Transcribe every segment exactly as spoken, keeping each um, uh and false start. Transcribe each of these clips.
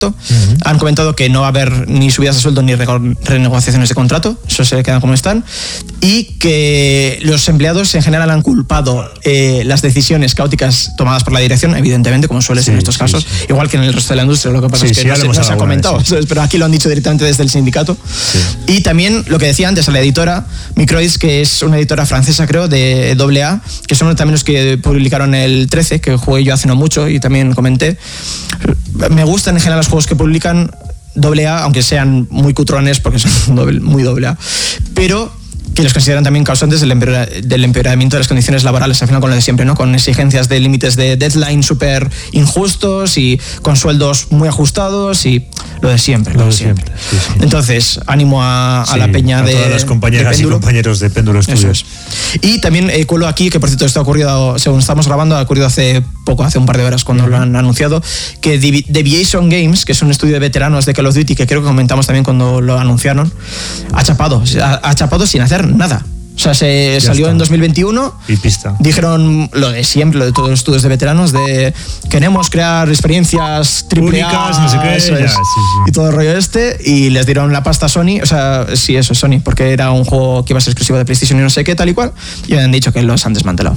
Uh-huh. Han comentado que no va a haber ni subidas de sueldo ni renegociaciones de contrato, eso se quedan como están, y que los empleados en general han culpado eh, las decisiones caóticas tomadas por la dirección, evidentemente, como suele ser sí, en estos sí, casos, sí. igual que en el resto de la industria, lo que pasa sí, es que sí, no, se, no se ha comentado, vez, sí. pero aquí lo han dicho directamente desde el sindicato. Sí. Y también lo que decía antes a la editora, Microids, que es una editora francesa, creo, de doble A, que son también los que publicaron el trece, que jugué yo hace no mucho y también comenté. Me gustan en general los juegos que publican doble A, aunque sean muy cutrones porque son doble, muy doble A, pero que los consideran también causantes del, empeora, del empeoramiento de las condiciones laborales, al final con lo de siempre, ¿no? Con exigencias de límites de deadline súper injustos y con sueldos muy ajustados y lo de siempre, lo, lo de siempre. siempre. Sí, sí. Entonces, ánimo a, a sí, la peña a de todas las compañeras y compañeros de Péndulo Studios. Y también eh, cuelo aquí, que por cierto esto ha ocurrido, según estamos grabando, ha ocurrido hace poco, hace un par de horas cuando uh-huh. lo han anunciado, que Deviation Games, que es un estudio de veteranos de Call of Duty, que creo que comentamos también cuando lo anunciaron, ha chapado, ha, ha chapado sin hacer nada. O sea, se ya salió está. En dos mil veintiuno y pista. Dijeron lo de siempre, lo de todos los estudios de veteranos, de queremos crear experiencias triple A, no sé qué, eso ya, es, sí, sí. y todo el rollo este, y les dieron la pasta a Sony, o sea, sí, eso es Sony, porque era un juego que iba a ser exclusivo de PlayStation y no sé qué, tal y cual, y han dicho que los han desmantelado.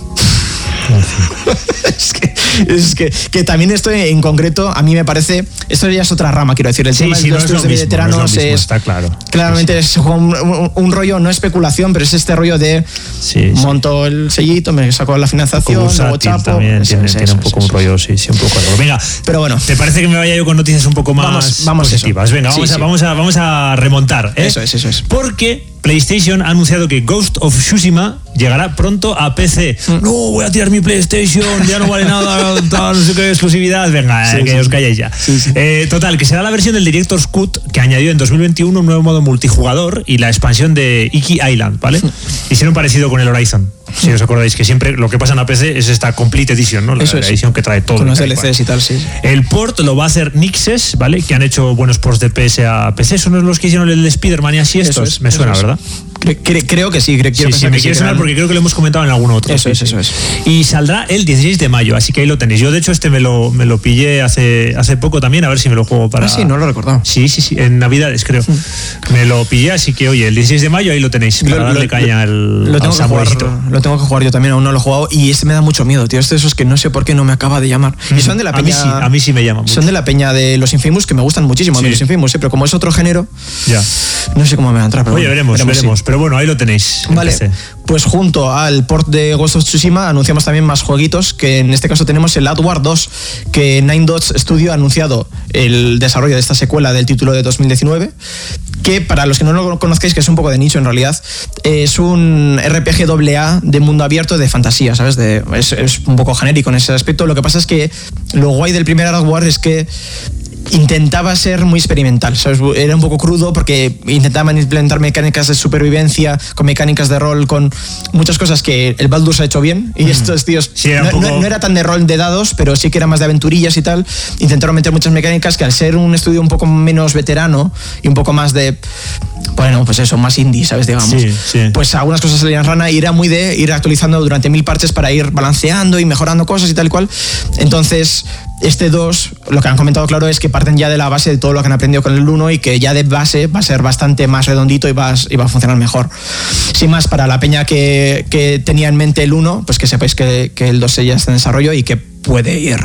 es que, es que, que también esto en concreto a mí me parece, esto ya es otra rama, quiero decir, el sí, tema sí, de no los estudios de mismo, veteranos no es, mismo, es está claro. Claramente sí, sí. es un, un, un rollo, no especulación, pero es este rollo de sí, monto sí. el sellito, me saco la financiación, luego chapo. También eso, tiene, eso, tiene un eso, poco eso, un rollo, sí, sí, un poco algo. Venga, pero bueno. ¿Te parece que me vaya yo con noticias un poco más vamos, vamos positivas? Eso. Venga, vamos, sí, a, sí. vamos, a, vamos a remontar. ¿eh? Eso es, eso es. Porque PlayStation ha anunciado que Ghost of Tsushima llegará pronto a P C. Mm. No, voy a tirar mi PlayStation, ya no vale nada, tal, no sé qué exclusividad. Venga, sí, eh, que sí. os calléis ya. Sí, sí. Eh, total, que será la versión del Director's Cut que añadió en dos mil veintiuno un nuevo modo multijugador y la expansión de Iki Island, ¿vale? Sí. Hicieron parecido con el Horizon. Si os acordáis que siempre lo que pasa en la P C es esta Complete Edition, ¿no? La, Eso es. la edición que trae todo. Con los D L Cs y tal, sí. El port lo va a hacer Nixes, ¿vale? Que han hecho buenos ports de P S a P C. ¿Son los que hicieron el de Spider-Man y así estos? Es, me suena, es. ¿verdad? Cre- cre- creo que sí, cre- sí, sí, me quiere sonar porque creo que lo hemos comentado en algún otro. Eso sí, es, sí. eso es. Y saldrá el dieciséis de mayo, así que ahí lo tenéis. Yo, de hecho, este me lo, me lo pillé hace, hace poco también, a ver si me lo juego para... Ah, sí, no lo he recordado. Sí, sí, sí, en Navidades, creo. Mm. Me lo pillé, así que, oye, el dieciséis de mayo ahí lo tenéis, para lo, darle lo, caña al, lo tengo al que jugar, Lo tengo que jugar yo también, aún no lo he jugado, y este me da mucho miedo, tío. Este de esos que no sé por qué no me acaba de llamar. Mm. Y son de la peña... A mí sí, a mí sí me llama mucho. Son de la peña de los Infamous, que me gustan muchísimo, sí. a mí los Infamous, sí, pero como es otro género, ya. no sé cómo me va a entrar. Pero oye, bueno, veremos, veremos. veremos. Sí. Pero bueno, ahí lo tenéis. Vale. Pues junto al port de Ghost of Tsushima anunciamos también más jueguitos, que en este caso tenemos el Outward dos, que Nine Dots Studio ha anunciado el desarrollo de esta secuela del título de dos mil diecinueve, que para los que no lo conozcáis, que es un poco de nicho en realidad, es un R P G doble A de mundo abierto de fantasía, ¿sabes? De, es, es un poco genérico en ese aspecto. Lo que pasa es que lo guay del primer Outward es que intentaba ser muy experimental, ¿sabes? Era un poco crudo porque intentaban implementar mecánicas de supervivencia, con mecánicas de rol, con muchas cosas que el Baldur's ha hecho bien, y mm. estos tíos sí, era no, poco... no, no era tan de rol de dados, pero sí que era más de aventurillas y tal. Intentaron meter muchas mecánicas que, al ser un estudio un poco menos veterano y un poco más de, bueno, pues eso, más indie, ¿sabes? Digamos. Sí, sí. Pues algunas cosas salían rana y era muy de ir actualizando durante mil parches para ir balanceando y mejorando cosas y tal y cual. Entonces, este dos, lo que han comentado claro es que parten ya de la base de todo lo que han aprendido con el uno y que ya de base va a ser bastante más redondito y va, y va a funcionar mejor. Sin más, para la peña que, que tenía en mente el uno, pues que sepáis que, que el dos ya está en desarrollo y que puede ir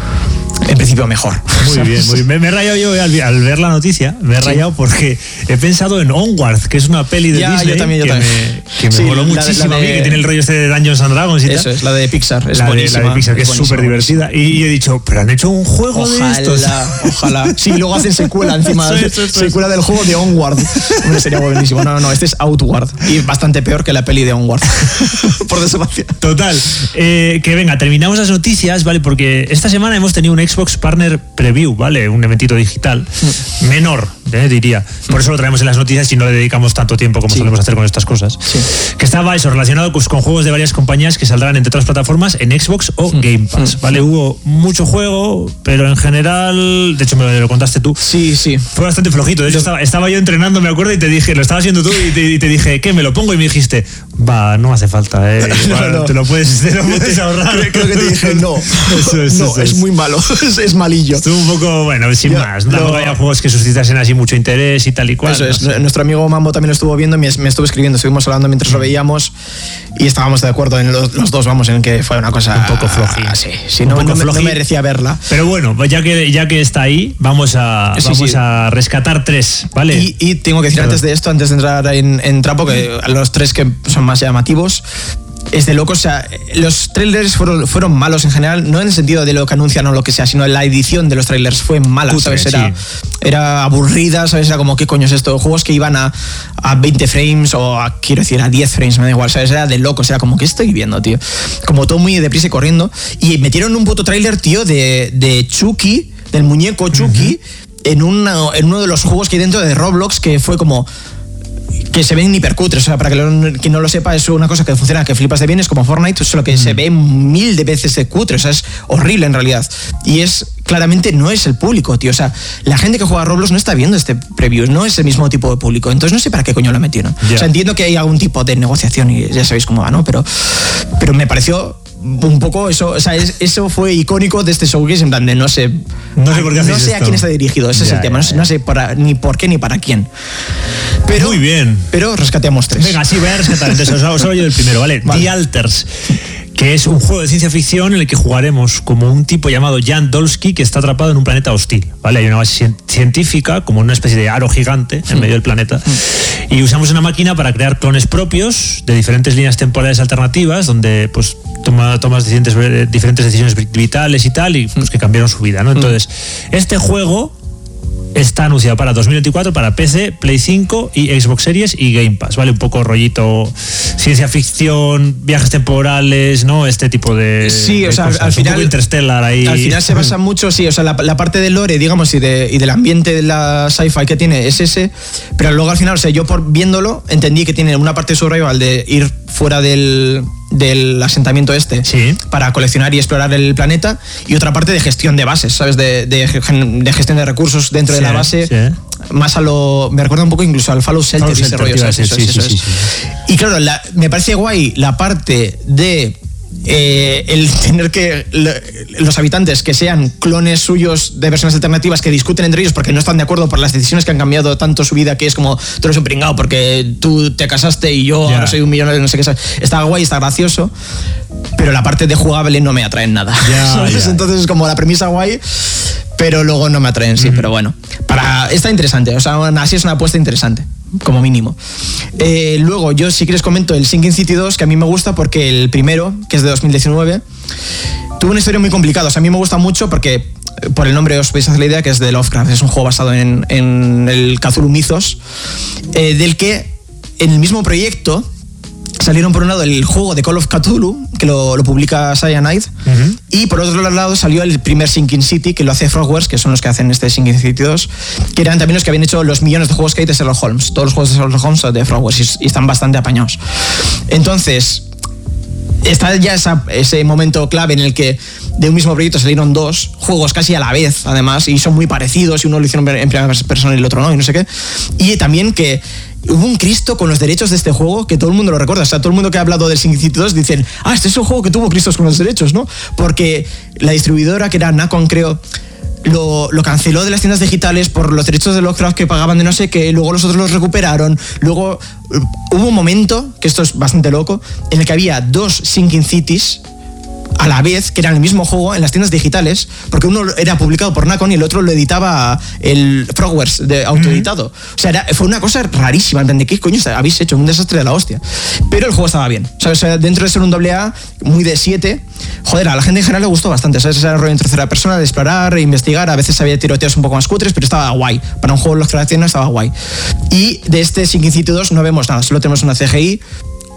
en principio mejor. Muy bien, muy bien. Me, me he rayado yo al, al ver la noticia, me he sí. rayado porque he pensado en Onward, que es una peli de ya, Disney yo también, yo que, también. Me, que me sí, moló la, muchísimo la a de, mí, que tiene el rollo este de Dungeons and Dragons y eso tal. Es, la de Pixar, es la buenísima. De, la de Pixar, que es súper divertida. Y, y he dicho, pero han hecho un juego ojalá, de estos. Ojalá, sí, luego hacen secuela encima, eso, eso, eso, secuela del juego de Onward. Hombre, sería buenísimo. No, no, no, este es Outward y bastante peor que la peli de Onward. Por desgracia. Total, eh, que venga, terminamos las noticias, ¿vale? Porque esta semana hemos tenido un Xbox Partner Preview, ¿vale? Un eventito digital menor, eh, diría. Por eso lo traemos en las noticias y no le dedicamos tanto tiempo como sí. solemos hacer con estas cosas. Sí. Que estaba eso relacionado pues, con juegos de varias compañías que saldrán entre otras plataformas en Xbox o mm. Game Pass. Mm. Vale, hubo mucho juego, pero en general, de hecho me lo contaste tú. Sí, sí. Fue bastante flojito. De hecho, estaba, estaba yo entrenando, me acuerdo, y te dije, lo estabas haciendo tú y te, y te dije, ¿qué? ¿Me lo pongo? Y me dijiste, va, no hace falta, eh. Igual, no, no. Te lo puedes, te lo puedes ahorrar. Creo, creo que te dije, no. Eso es, no, eso es. es muy malo. Es, es malillo. Estuvo un poco, bueno, sin ya, más. Tampoco no. había juegos que suscitasen así mucho interés y tal y cual. Eso es. No sé. Nuestro amigo Mambo también lo estuvo viendo, me, me estuvo escribiendo, estuvimos hablando mientras lo veíamos y estábamos de acuerdo en los, los dos, vamos, en que fue una cosa un poco flojita. Sí, sí, no, no, no merecía verla. Pero bueno, ya que, ya que está ahí, vamos a, sí, vamos sí. a rescatar tres, ¿vale? Y, y tengo que decir Perdón. antes de esto, antes de entrar en, en trapo, que los tres que son más llamativos, es de loco, o sea, los trailers fueron, fueron malos en general, no en el sentido de lo que anuncian o lo que sea, sino la edición de los trailers fue mala, Cutre, ¿sabes? Era, sí. era aburrida, ¿sabes? Era como, ¿qué coño es esto? Juegos que iban a, a veinte frames o a, quiero decir, a diez frames, me da igual, ¿sabes? Era de locos, era como, ¿qué estoy viendo, tío? Como todo muy deprisa y corriendo. Y metieron un puto trailer, tío, de, de Chucky, del muñeco Chucky, uh-huh. en, una, en uno de los juegos que hay dentro de Roblox, que fue como... que se ven hipercutres, o sea, para que lo, quien no lo sepa, es una cosa que funciona, que flipas de bien, es como Fortnite, solo que mm. se ve mil de veces de cutre, o sea, es horrible en realidad. Y es, claramente no es el público, tío, o sea, la gente que juega a Roblox no está viendo este preview, no es el mismo tipo de público, entonces no sé para qué coño lo metieron. Yeah. O sea, entiendo que hay algún tipo de negociación y ya sabéis cómo va, ¿no? Pero, pero me pareció... un poco eso, o sea, es, eso fue icónico de este showcase, en plan de no sé, no sé, por qué no sé a quién está dirigido, ese ya, es el tema, ya, no sé, no sé para, ni por qué ni para quién. Pero, muy bien. Pero rescateamos tres. Venga, sí, voy a rescatar. Entonces, os hablo yo del primero, ¿vale? vale. The Alters, que es un juego de ciencia ficción en el que jugaremos como un tipo llamado Jan Dolsky que está atrapado en un planeta hostil, ¿vale? Hay una base científica, como una especie de aro gigante en medio del planeta, y usamos una máquina para crear clones propios de diferentes líneas temporales alternativas, donde pues toma, tomas diferentes, diferentes decisiones vitales y tal, y pues que cambiaron su vida, ¿no? Entonces, este juego está anunciado para dos mil veinticuatro para P C, Play cinco y Xbox Series y Game Pass, ¿vale? Un poco rollito ciencia ficción, viajes temporales, ¿no? Este tipo de Sí, de o sea, cosas. al final... Un poco Interstellar ahí. Al final se basa mucho, sí, o sea, la, la parte del lore, digamos, y, de, y del ambiente de la sci-fi que tiene es ese, pero luego al final, o sea, yo por viéndolo entendí que tiene una parte de survival de ir fuera del... del asentamiento este sí. para coleccionar y explorar el planeta y otra parte de gestión de bases, ¿sabes? De, de, de gestión de recursos dentro sí, de la base sí. más a lo... me recuerda un poco incluso al Fallout Shelter y ese rollo, ¿sabes? Eso, sí, eso, sí, eso sí, sí. Y claro, la, me parece guay la parte de Eh, el tener que los habitantes que sean clones suyos de versiones alternativas que discuten entre ellos porque no están de acuerdo por las decisiones que han cambiado tanto su vida, que es como tú eres un pringao porque tú te casaste y yo yeah. ahora soy un millonario, no sé qué. Está guay, está gracioso, pero la parte de jugable no me atrae en nada. Yeah, yeah. Entonces es como la premisa guay, pero luego no me atrae en sí. Mm-hmm. Pero bueno, para, está interesante, o sea, así es una apuesta interesante, como mínimo. Eh, luego, yo si quieres comento el Sinking City dos, que a mí me gusta porque el primero, que es de dos mil diecinueve, tuvo una historia muy complicada. O sea, a mí me gusta mucho porque, por el nombre os podéis hacer la idea, que es de Lovecraft. Es un juego basado en, en el Cthulhu Mythos, eh, del que en el mismo proyecto salieron por un lado el juego de Call of Cthulhu, que lo, lo publica Cyanide, uh-huh. y por otro lado salió el primer Sinking City, que lo hace Frogwares, que son los que hacen este Sinking City dos, que eran también los que habían hecho los millones de juegos que hay de Sherlock Holmes. Todos los juegos de Sherlock Holmes son de Frogwares y, y están bastante apañados. Entonces, está ya esa, ese momento clave en el que de un mismo proyecto salieron dos juegos casi a la vez, además, y son muy parecidos, y uno lo hicieron en primera persona y el otro no, y no sé qué. Y también que hubo un Cristo con los derechos de este juego que todo el mundo lo recuerda. O sea, todo el mundo que ha hablado del Sinking City dos dicen, ah, este es un juego que tuvo Cristos con los derechos, ¿no? Porque la distribuidora, que era Nacon, creo, lo, lo canceló de las tiendas digitales por los derechos de Lovecraft que pagaban de no sé qué, luego los otros los recuperaron, luego hubo un momento, que esto es bastante loco, en el que había dos Sinking Cities a la vez, que eran el mismo juego en las tiendas digitales, porque uno era publicado por Nacon y el otro lo editaba el Frogwares de autoeditado. Mm-hmm. O sea, era, fue una cosa rarísima, ¿entendés? ¿Qué coño habéis hecho? Un desastre de la hostia. Pero el juego estaba bien. O sea, dentro de ser un doble A, muy de siete, joder, a la gente en general le gustó bastante. ¿Sabes? Ese rollo en tercera persona, de explorar, investigar, a veces había tiroteos un poco más cutres, pero estaba guay. Para un juego de los creaciones estaba guay. Y de este Sinking City dos no vemos nada, solo tenemos una C G I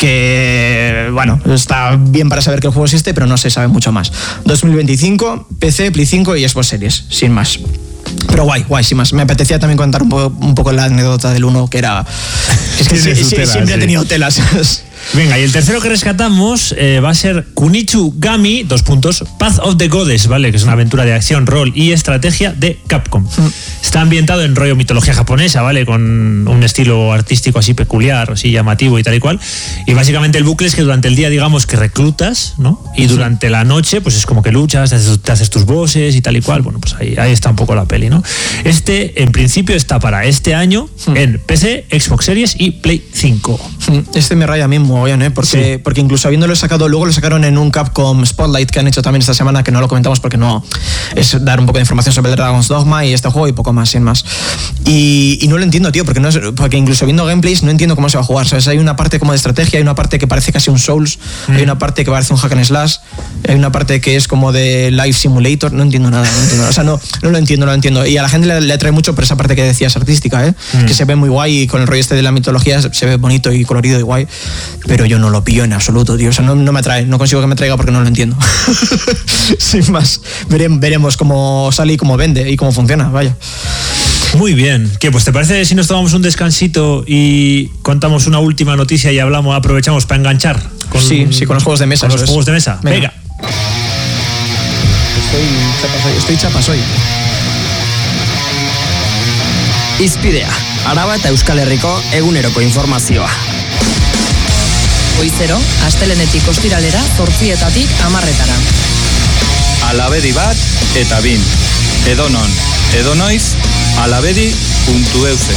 que, bueno, está bien para saber que el juego existe, pero no se sabe mucho más. dos mil veinticinco, P C, Play cinco y Xbox Series, sin más. Pero guay, guay, sin más. Me apetecía también contar un poco, un poco la anécdota del uno, que era... Es que sí, sí, tela, siempre sí. ha tenido telas. Venga, y el tercero que rescatamos eh, va a ser Kunichu Gami, dos puntos, Path of the Goddess, ¿vale? Que es una aventura de acción, rol y estrategia de Capcom. Mm. Está ambientado en rollo mitología japonesa, ¿vale? Con un estilo artístico así peculiar, así llamativo y tal y cual. Y básicamente el bucle es que durante el día, digamos, que reclutas, ¿no? Y durante sí. la noche, pues es como que luchas, te haces, te haces tus bosses y tal y cual. Bueno, pues ahí, ahí está un poco la peli, ¿no? Este, en principio, está para este año mm. en P C, Xbox Series y Play cinco. Este me raya a mí mogollón, ¿eh? Porque, sí. porque incluso habiéndolo sacado, luego lo sacaron en un Capcom Spotlight que han hecho también esta semana, que no lo comentamos porque no es dar un poco de información sobre el Dragon's Dogma y este juego y poco más, sin más. Y, y no lo entiendo, tío, porque, no es, porque incluso viendo gameplays no entiendo cómo se va a jugar, ¿sabes? Hay una parte como de estrategia, hay una parte que parece casi un Souls, mm. hay una parte que parece un hack and slash, hay una parte que es como de Life Simulator, no entiendo nada, no entiendo, o sea, no, no lo entiendo, no lo entiendo. Y a la gente le, le atrae mucho por esa parte que decías artística, ¿eh? Mm. Que se ve muy guay y con el rollo este de la mitología se ve bonito y colorido y guay, pero yo no lo pillo en absoluto, tío. O sea, no, no me atrae, no consigo que me traiga porque no lo entiendo. Sin más, veremos, veremos cómo sale y cómo vende y cómo funciona, vaya. Muy bien. ¿Qué? Pues ¿te parece si nos tomamos un descansito y contamos una última noticia y hablamos, aprovechamos para enganchar? Con, sí, sí, con los juegos de mesa. Con los es. juegos de mesa. Venga. Venga. Estoy chapas hoy. Estoy chapas hoy. Izpidea, Araba eta Euskal Herriko eguneroko informazioa. Goizero, astelenetik ostiralera, zortzietatik hamarretara. Alabedi bat eta bin. Edonon, edonoiz, alabedi puntu euse.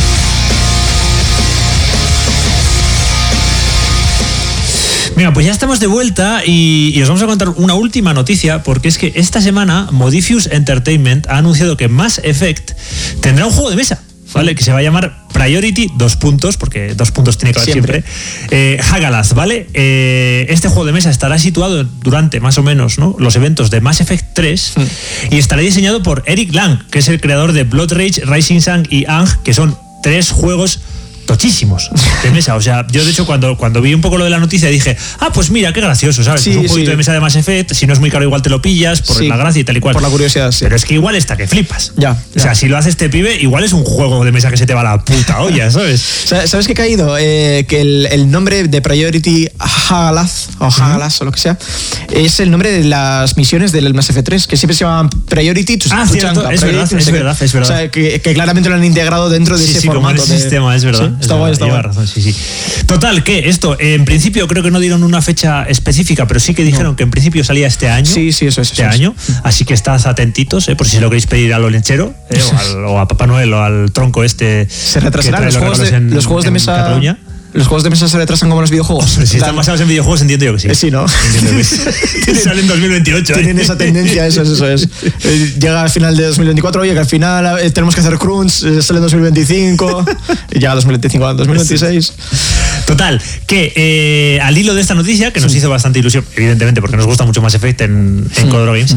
Venga, pues ya estamos de vuelta y, y os vamos a contar una última noticia, porque es que esta semana Modifius Entertainment ha anunciado que Mass Effect tendrá un juego de mesa, ¿vale? Que se va a llamar Priority, dos puntos, porque dos puntos tiene que haber siempre. siempre. Eh, Hagalas, ¿vale? Eh, este juego de mesa estará situado durante más o menos, ¿no?, los eventos de Mass Effect tres mm. y estará diseñado por Eric Lang, que es el creador de Blood Rage, Rising Sun y Ang, que son tres juegos tochísimos de mesa. O sea, yo de hecho cuando, cuando vi un poco lo de la noticia dije, ah, pues mira, qué gracioso, ¿sabes? Sí, es un jueguito sí. de mesa de Mass Effect, si no es muy caro igual te lo pillas por sí. la gracia y tal y cual. Por la curiosidad, sí. Pero es que igual está que flipas. Ya, ya. O sea, si lo hace este pibe, igual es un juego de mesa que se te va a la puta olla, ¿sabes? ¿Sabes qué ha caído? Eh, que el, el nombre de Priority Hagalas, o Hagalas, uh-huh. o lo que sea, es el nombre de las misiones del Mass Effect tres, que siempre se llaman Priority to Ah, cierto, Chanka, es, verdad, es verdad, es verdad. O sea, que, que claramente lo han integrado dentro de sí, ese sí, formato. Como en ese de... sistema, es verdad. Sí, es está guay, está guay. Sí, sí. Total, que esto, en principio creo que no dieron una fecha específica, pero sí que dijeron no. que en principio salía este año. Sí, sí, eso es. Este eso año. Es. Así que estás atentitos, ¿eh? Por si se lo queréis pedir al olenchero, ¿eh? o, al, o a Papá Noel o al tronco este. Se retrasarán los, los juegos de, en, los juegos de mesa. Cataluña. ¿Los juegos de mesa se retrasan como los videojuegos? Hombre, si están basados en videojuegos, entiendo yo que sí. Eh, sí, ¿no? Entiendo que sí. Sale en dos mil veintiocho. Tienen esa tendencia, eso es, eso es. Eh, llega al final de dos mil veinticuatro, oye, que al final eh, tenemos que hacer crunch, eh, sale en dos mil veinticinco, y llega dos mil veinticinco, dos mil veintiséis. Total, que eh, al hilo de esta noticia, que nos sí. hizo bastante ilusión, evidentemente, porque nos gusta mucho Mass Effect en, en Codro Games,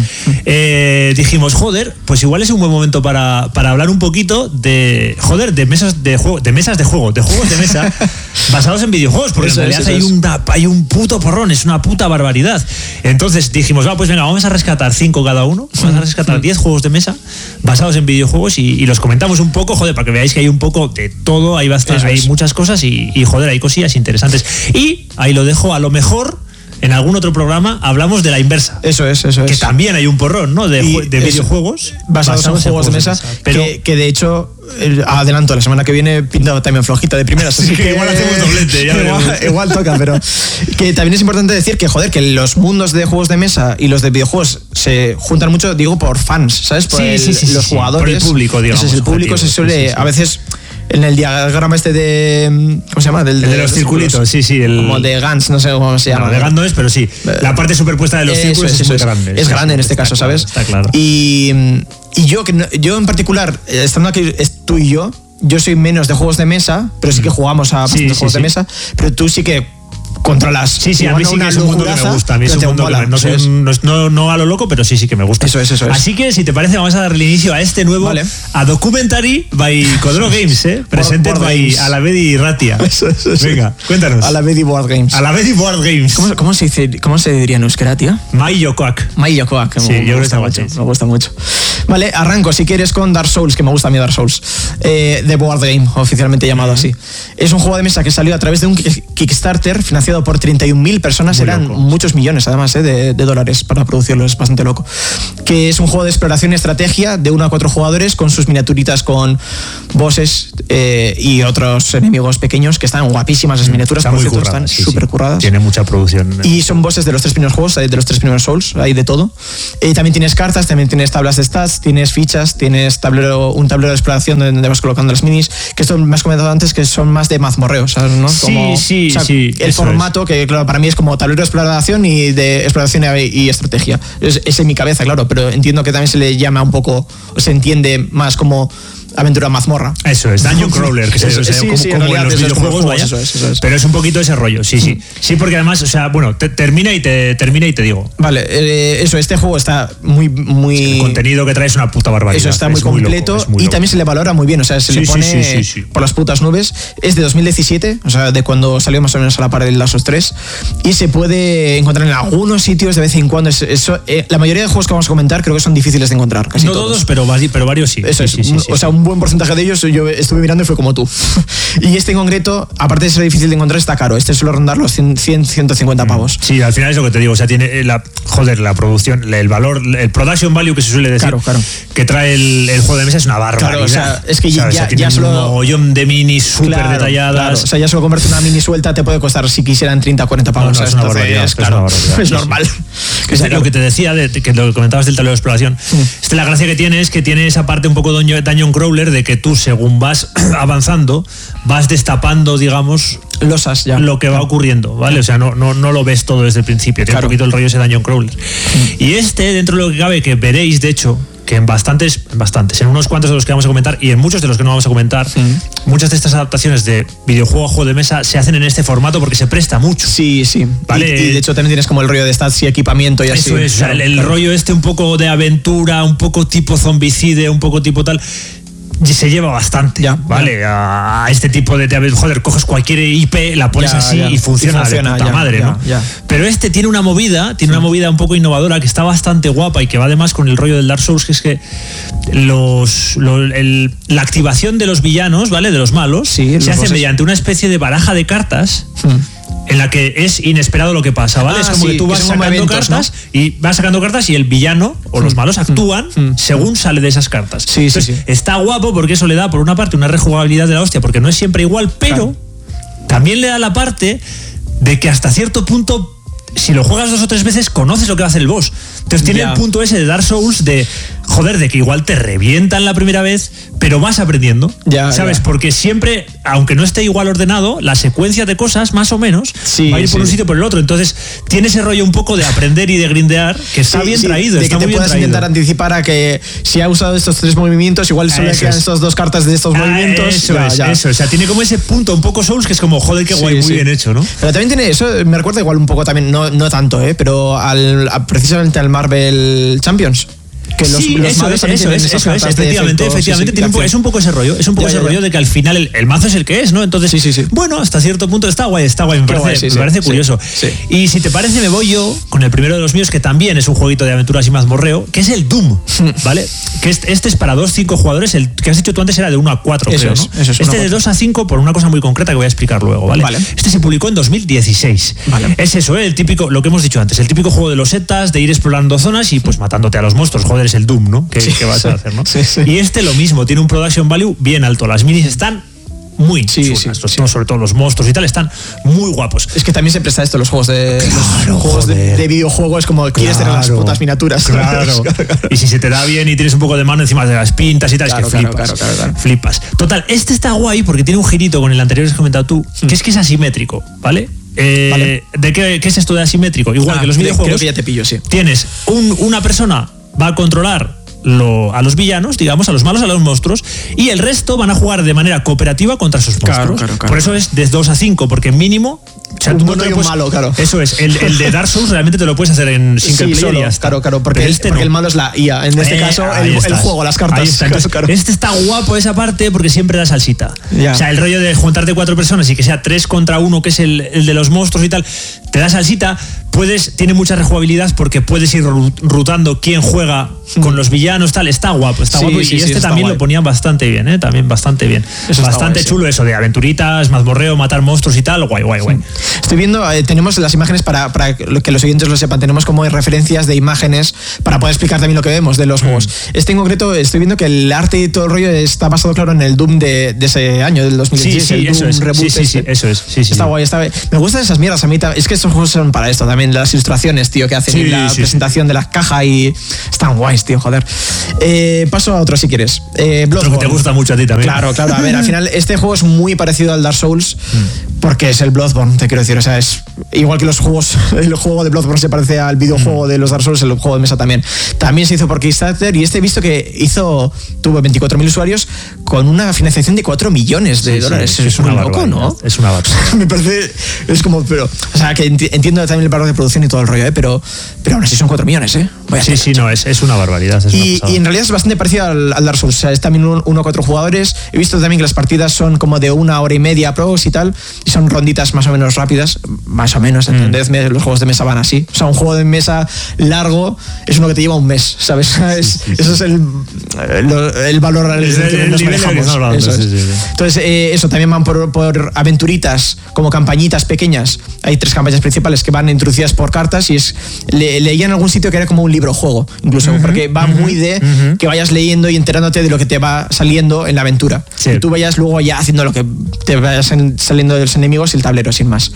eh, dijimos, joder, pues igual es un buen momento para, para hablar un poquito de, joder, de mesas de juego, de mesas de juego, de juegos de mesa basados en videojuegos, porque eso en realidad es, hay, un, hay un puto porrón, es una puta barbaridad. Entonces dijimos, va, pues venga, vamos a rescatar cinco cada uno, vamos a rescatar diez juegos de mesa basados en videojuegos y, y los comentamos un poco, joder, para que veáis que hay un poco de todo, hay, bastante, hay muchas cosas y, y joder, hay cosillas interesantes. Y ahí lo dejo, a lo mejor en algún otro programa hablamos de la inversa. Eso es, eso es. Que también hay un porrón, ¿no? De, de videojuegos basados, basados en juegos de mesa, de mesa pero que, que de hecho, el, adelanto, la semana que viene pinta también flojita de primeras. Así que, que igual hacemos doblete, ya igual, igual toca, pero que también es importante decir que, joder, que los mundos de juegos de mesa y los de videojuegos se juntan mucho, digo, por fans, ¿sabes? Por sí, el, sí, sí, los sí, jugadores. Por el público, digamos. Ese es el público, se suele, sí, sí, sí. a veces... En el diagrama este de... ¿Cómo se llama? Del, el de, de los circulitos, sí, sí. El... Como de Gans, no sé cómo se llama. No, de Gans no es, pero sí. La parte superpuesta de los eso círculos es, es muy es, grande. Es grande en este caso, claro, ¿sabes? Está claro. Y, y yo, que no, yo en particular, estando aquí tú y yo, yo soy menos de juegos de mesa, pero sí que jugamos a sí, sí, juegos sí. de mesa, pero tú sí que controlas. Sí, sí, a mí sí que es un mundo que me gusta. A mí es un mundo que no, soy, no, no, no a lo loco, pero sí, sí que me gusta. Eso es, eso es. Así que, si te parece, vamos a darle inicio a este nuevo vale. A Documentary by Codro Games, ¿eh? Presented Board by Games. Alavedi y Ratia. Eso, eso, eso. Venga, cuéntanos. Alavedi Board Games. Alavedi Board Games. ¿Cómo, cómo, se, dice, ¿Cómo se diría en euskera, tío? Mai Yokoak. Mai Yokoak. Sí, me, yo me creo gusta que mucho. mucho. Me gusta mucho. Vale, arranco, si quieres, con Dark Souls, que me gusta a mí Dark Souls. Eh, The Board Game, oficialmente llamado así. Es un juego de mesa que salió a través de un Kickstarter financiado por treinta y un mil personas. Muy eran loco. Muchos millones, además, eh, de, de dólares para producirlo. Es bastante loco. Que es un juego de exploración y estrategia de uno a cuatro jugadores con sus miniaturitas con bosses eh, y otros enemigos pequeños que están guapísimas las miniaturas. Está por muy cierto, currada, están sí, súper sí. curradas. Tiene mucha producción. Y son bosses de los tres primeros juegos, de los tres primeros Souls, hay de todo. Eh, también tienes cartas, también tienes tablas de stats, tienes fichas, tienes tablero, un tablero de exploración donde vas colocando las minis, que esto me has comentado antes que son más de mazmorreo, ¿sabes? ¿No? Como, sí, sí, o sea, sí. El formato es. que, claro, para mí es como tablero de exploración y de exploración y estrategia. Es, es en mi cabeza, claro, pero entiendo que también se le llama un poco, o se entiende más como aventura mazmorra. Eso es, Dungeon Crawler, que se, eso, o sea, sí, como, sí, como en, en los videojuegos, vaya. Eso es, eso es. Pero es un poquito ese rollo, sí, sí. Sí, porque además, o sea, bueno, te, termina y te termina y te digo. Vale, eh, eso, este juego está muy, muy. El contenido que trae es una puta barbaridad. Eso está muy es completo muy loco, muy y loco. también se le valora muy bien, o sea, se sí, le pone sí, sí, sí, sí. por las putas nubes. Es de dos mil diecisiete, o sea, de cuando salió más o menos a la par del Last of Us tres, y se puede encontrar en algunos sitios de vez en cuando. Eso, eso, eh, la mayoría de juegos que vamos a comentar creo que son difíciles de encontrar, casi no todos. todos, pero, pero varios sí. Eso sí, es, sí, sí, sí, o sea, un buen porcentaje de ellos yo estuve mirando y fue como tú. Y este en concreto, aparte de ser difícil de encontrar, está caro. Este suele rondar los cien, ciento cincuenta pavos. Sí, al final es lo que te digo, o sea, tiene la, joder, la producción, el valor, el production value que se suele decir, claro, claro. que trae el, el juego de mesa es una barbaridad. Claro, o sea, es que ya, o sea, tiene ya solo... un mogollón de minis súper claro, detalladas. Claro. O sea, ya solo comprarte una mini suelta te puede costar, si quisieran, treinta o cuarenta pavos. No, no, es una barbaridad, es, claro, una barbaridad, es sí, normal. Sí. Que es sea, lo que te decía, de, que lo que comentabas del tablero de exploración. Mm. Este, la gracia que tiene es que tiene esa parte un poco Dungeon Crawler de que tú, según vas avanzando, vas destapando, digamos, losas ya. Lo que va ocurriendo, ¿vale? O sea, no, no, no lo ves todo desde el principio. Tiene claro. un poquito el rollo ese Dungeon Crawler. Mm. Y este, dentro de lo que cabe, que veréis, de hecho, que en bastantes, en bastantes, en unos cuantos de los que vamos a comentar y en muchos de los que no vamos a comentar, sí. muchas de estas adaptaciones de videojuego a juego de mesa se hacen en este formato porque se presta mucho. Sí, sí. ¿Vale? Y, y de hecho también tienes como el rollo de stats y equipamiento y así. Eso es, claro, o sea, el, el claro. rollo este un poco de aventura, un poco tipo zombicide, un poco tipo tal... se lleva bastante, ya, ¿vale? Ya. A este tipo de, de... Joder, coges cualquier I P, la pones ya, así ya. y funciona, y funciona de puta ya, madre, ya, ¿no? Ya. Pero este tiene una movida, tiene sí. una movida un poco innovadora que está bastante guapa y que va además con el rollo del Dark Souls, que es que los, los el, la activación de los villanos, ¿vale? De los malos, sí, se los hace bosses. mediante una especie de baraja de cartas. Sí. En la que es inesperado lo que pasa, ¿vale? Ah, es como sí, que tú vas que sacando eventos, cartas, ¿no? Y vas sacando cartas y el villano o los malos actúan mm, mm, según sale de esas cartas. Sí, Entonces, sí, sí. está guapo porque eso le da, por una parte, una rejugabilidad de la hostia, porque no es siempre igual, pero claro. también le da la parte de que hasta cierto punto, si lo juegas dos o tres veces, conoces lo que va a hacer el boss. Entonces tiene ya. el punto ese de Dark Souls de, joder, de que igual te revientan la primera vez, pero vas aprendiendo, ya, ¿sabes? Ya. Porque siempre, aunque no esté igual ordenado, la secuencia de cosas, más o menos, sí, va a ir por sí. un sitio o por el otro. Entonces tiene ese rollo un poco de aprender y de grindear, que está sí, bien sí, traído. De está que muy te puedas traído. intentar anticipar a que si ha usado estos tres movimientos, igual solo le quedan estas dos cartas de estos ah, movimientos. Eso ya, es, ya. eso. O sea, tiene como ese punto un poco Souls que es como, joder, qué guay, sí, muy sí. bien hecho, ¿no? Pero también tiene eso, me recuerda igual un poco también, no, no tanto, ¿eh? Pero al, a, precisamente al Marvel Champions. Que los, sí, los eso es, eso es, eso es, efectivamente, efectivamente, sí, sí, tiene un poco, es un poco ese rollo, es un poco ya, ese ya, rollo ya. de que al final el, el mazo es el que es, ¿no? Entonces, sí, sí, sí. bueno, hasta cierto punto está guay, está guay, me parece, guay, sí, me sí, parece sí, curioso. Sí. Y si te parece, me voy yo con el primero de los míos, que también es un jueguito de aventuras y mazmorreo, que es el Doom, ¿vale? Que este, este es para dos, cinco jugadores, el que has dicho tú antes era de uno a cuatro, creo, es, ¿no? Eso es, este de dos a cinco por una cosa muy concreta que voy a explicar luego, ¿vale? vale. Este se publicó en dos mil dieciséis. Vale. Es eso, ¿eh? El típico, lo que hemos dicho antes, el típico juego de los setas, de ir explorando zonas y pues matándote a los monstruos, joder, es el Doom, ¿no? Que, sí, que vas sí, a hacer, ¿no? Sí, sí. Y este lo mismo, tiene un production value bien alto. Las minis están muy sí, chulas, sí, los, sí. sobre todo los monstruos y tal, están muy guapos. Es que también se presta esto, los juegos de claro, los juegos de, de videojuego, es como quieres claro, tener las putas miniaturas. Claro. Y si se te da bien y tienes un poco de mano encima de las pintas y tal, claro, es que flipas. Claro, claro, claro, claro. Flipas. Total, este está guay porque tiene un girito con el anterior que has comentado tú, mm. que es que es asimétrico, ¿vale? Eh, vale. ¿De qué, qué es esto de asimétrico? Igual ah, que los videojuegos. Creo que ya te pillo, sí. Tienes un, una persona va a controlar Lo, a los villanos, digamos, a los malos, a los monstruos, y el resto van a jugar de manera cooperativa contra sus monstruos. Claro, claro, claro. Por eso es de dos a cinco, porque mínimo O sea, un tú bueno no y un puedes, malo, claro. Eso es, el, el de Dark Souls realmente te lo puedes hacer en single sí, player solo, y ya está. Claro, claro, porque, Pero el, este porque no. el malo es la I A. En este Eh, caso, ahí el, el estás. juego, las cartas. Ahí está. Entonces, claro. Este está guapo esa parte porque siempre da salsita. Ya. O sea, el rollo de juntarte cuatro personas y que sea tres contra uno, que es el, el de los monstruos y tal, te da salsita. Puedes, tiene mucha rejugabilidad porque puedes ir rutando quién juega con los villanos, tal. Está guapo, está Sí, guapo. sí, y sí, este está también guay. lo ponían bastante bien, ¿eh? También bastante bien. Eso está Bastante guay, sí. chulo eso de aventuritas, mazmorreo, matar monstruos y tal. Guay, guay, guay. Estoy viendo, eh, tenemos las imágenes para, para que los oyentes lo sepan, tenemos como referencias de imágenes para poder explicar también lo que vemos de los Mm. juegos. Este en concreto, estoy viendo que el arte y todo el rollo está basado, claro, en el Doom de, de ese año, del dos mil Sí, dieciséis, sí, el eso Doom es. Reboot Sí, sí, sí, este. eso es. Sí, sí, Está sí. guay, está guay. Me gustan esas mierdas a mí. ta- Es que estos juegos son para esto también, las ilustraciones, tío, que hacen Sí, y la sí, presentación de la caja y están guays, tío, joder. Eh, paso a otro si quieres. Eh, Otro que te Bloodborne. gusta mucho a ti también. Claro, claro. A ver, al final este juego es muy parecido al Dark Souls porque es el Bloodborne, te quiero decir. O sea, es igual que los juegos, el juego de Bloodborne se parece al videojuego de los Dark Souls, el juego de mesa también. También se hizo por Kickstarter y este he visto que hizo, tuvo veinticuatro mil usuarios con una financiación de cuatro millones de Sí, sí, dólares. sí, es, es una muy loco, barbaridad. ¿no? Es una barbaridad. Me parece, es como, pero, o sea, que enti- entiendo también el valor de producción y todo el rollo, ¿eh? Pero, pero aún así son cuatro millones, ¿eh? Vaya Sí, tela, sí, no, es, es una barbaridad. Es una y, pasada. y en realidad es bastante parecido al, al Dark Souls. O sea, es también un- uno a cuatro jugadores. He visto también que las partidas son como de una hora y media pros y tal. Y son ronditas más o menos rápidas. Más o menos, entendedme, los juegos de mesa van así. O sea, un juego de mesa largo es uno que te lleva un mes, ¿sabes? Es- Eso es el, el, el valor al Es el- que el nos nivel al que manejamos. estamos hablando, Eso es. sí, sí, sí. Entonces, eh, eso también van por, por aventuritas, como campañitas pequeñas. Hay tres campañas principales que van introducidas por cartas y es le, leía en algún sitio que era como un libro juego, incluso, porque va muy de que vayas leyendo y enterándote de lo que te va saliendo en la aventura. Sí. Y tú vayas luego ya haciendo lo que te vayas en- saliendo de los enemigos y el tablero, sin más.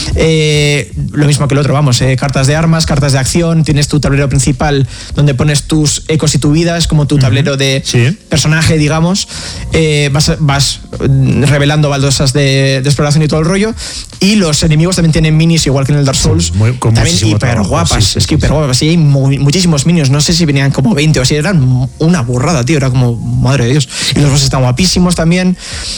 Eh, lo mismo que el otro, vamos, eh, cartas de armas, cartas de acción, tienes tu tablero principal donde pones tus ecos y tu vida, es como tu tablero de Sí. personaje, digamos. Eh, vas, vas mm, revelando baldosas de, de exploración y todo el rollo. Y los enemigos también tienen minis, igual que en el Dark Souls. muy- con también muchísimo hiper trabajo, guapas. sí, sí, es que sí, hiper sí. guapas. Y hay muy- muchísimos minions. No sé si venían como veinte o así. Eran una burrada, tío. Era como, madre de Dios. Y los bosses están guapísimos también.